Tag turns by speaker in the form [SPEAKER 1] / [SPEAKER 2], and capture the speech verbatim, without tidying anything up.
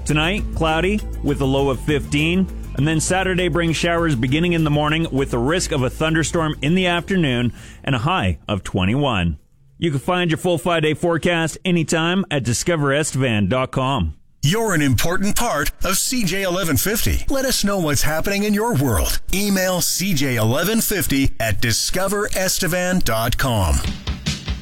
[SPEAKER 1] Tonight, cloudy with a low of fifteen. And then Saturday brings showers beginning in the morning with the risk of a thunderstorm in the afternoon and a high of twenty-one. You can find your full five-day forecast anytime at discover estevan dot com.
[SPEAKER 2] You're an important part of C J eleven fifty. Let us know what's happening in your world. Email C J eleven fifty at discover estevan dot com.